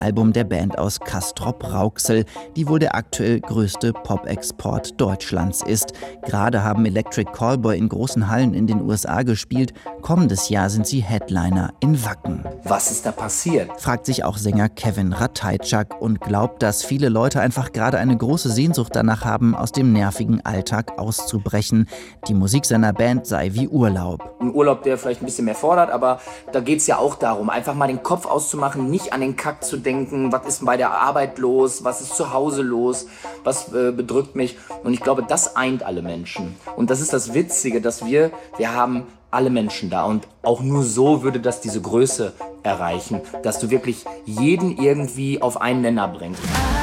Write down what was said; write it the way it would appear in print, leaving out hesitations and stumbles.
Album der Band aus Castrop-Rauxel, die wohl der aktuell größte Pop-Export Deutschlands ist. Gerade haben Electric Callboy in großen Hallen in den USA gespielt. Kommendes Jahr sind sie Headliner in Wacken. Was ist da passiert? Fragt sich auch Sänger Kevin Ratajczak und glaubt, dass viele Leute einfach gerade eine große Sehnsucht danach haben, aus dem nervigen Alltag auszubrechen. Die Musik seiner Band sei wie Urlaub. Ein Urlaub, der vielleicht ein bisschen mehr fordert, aber da geht es ja auch darum, einfach mal den Kopf auszumachen, nicht an den Kack zu denken, was ist bei der Arbeit los, was ist zu Hause los, was bedrückt mich. Und ich glaube, das eint alle Menschen. Und das ist das Witzige, dass wir haben alle Menschen da. Und auch nur so würde das diese Größe erreichen, dass du wirklich jeden irgendwie auf einen Nenner bringst.